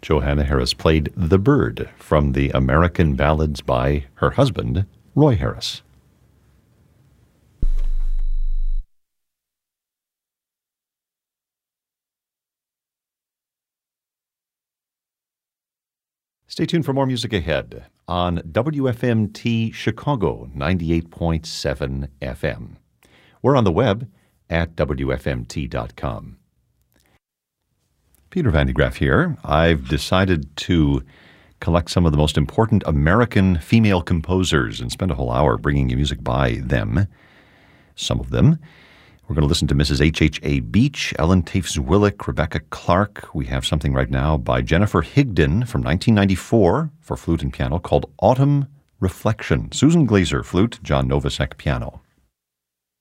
Johanna Harris played The Bird from the American Ballads by her husband, Roy Harris. Stay tuned for more music ahead on WFMT Chicago 98.7 FM. We're on the web at WFMT.com. Peter Van de Graaff here. I've decided to collect some of the most important American female composers and spend a whole hour bringing you music by them. Some of them. We're going to listen to Mrs. H.H.A. Beach, Ellen Taves-Willick, Rebecca Clark. We have something right now by Jennifer Higdon from 1994 for flute and piano called Autumn Reflection. Susan Glazer, flute, John Novosek, piano.